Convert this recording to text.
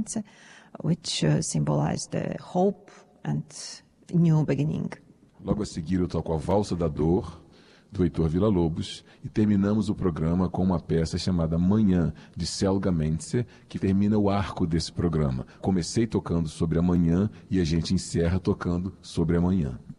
Selgamente, which symbolize the hope and new beginning. Logo a seguir eu toco a Valsa da Dor, do Heitor Villa-Lobos, e terminamos o programa com uma peça chamada Manhã, de Selgamente, que termina o arco desse programa. Comecei tocando sobre amanhã e a gente encerra tocando sobre amanhã.